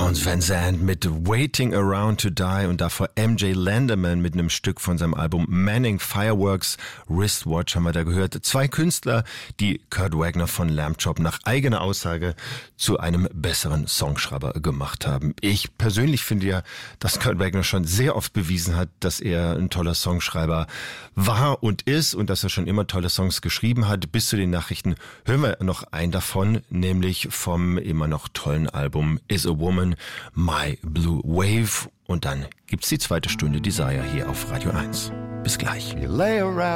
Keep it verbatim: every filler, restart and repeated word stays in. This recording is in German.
Townes Van Zandt mit Waiting Around to Die und davor M J Landerman mit einem Stück von seinem Album Manning Fireworks. Wristwatch haben wir da gehört. Zwei Künstler, die Kurt Wagner von Lamb Chop nach eigener Aussage zu einem besseren Songschreiber gemacht haben. Ich persönlich finde ja, dass Kurt Wagner schon sehr oft bewiesen hat, dass er ein toller Songschreiber war und ist und dass er schon immer tolle Songs geschrieben hat. Bis zu den Nachrichten hören wir noch einen davon, nämlich vom immer noch tollen Album Is a Woman, My Blue Wave. Und dann gibt's die zweite Stunde Desire hier auf Radio eins. Bis gleich.